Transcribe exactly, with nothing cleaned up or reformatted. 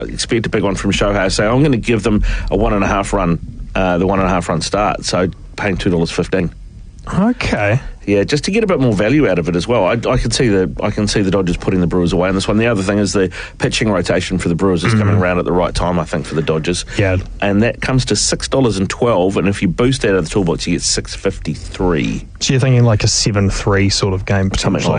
expect a big one from Shohei, so I'm going to give them a one and a half run, uh, the one and a half run start. So paying two dollars fifteen. Okay. Yeah, just to get a bit more value out of it as well. I, I can see the I can see the Dodgers putting the Brewers away in this one. The other thing is the pitching rotation for the Brewers is mm-hmm. coming around at the right time, I think, for the Dodgers. Yeah. And that comes to six dollars and twelve, and if you boost out of the toolbox, you get six fifty-three. So you're thinking like a seven three sort of game, potentially? Something like